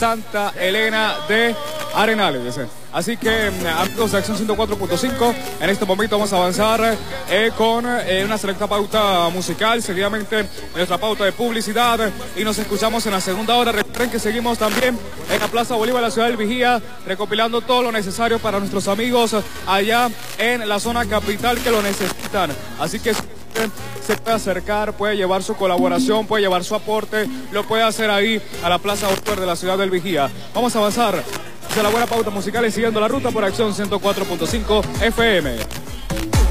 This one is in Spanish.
Santa Elena de Arenales. Así que, amigos de Acción 104.5, en este momento vamos a avanzar con una selecta pauta musical, seguidamente nuestra pauta de publicidad, y nos escuchamos en la segunda hora. Recuerden que seguimos también en la Plaza Bolívar, la ciudad del Vigía, recopilando todo lo necesario para nuestros amigos allá en la zona capital que lo necesitan. Así que se puede acercar, puede llevar su colaboración, puede llevar su aporte, lo puede hacer ahí a la Plaza Bolívar de la ciudad del Vigía. Vamos a avanzar hacia la buena pauta musical y siguiendo la ruta por Acción 104.5 FM.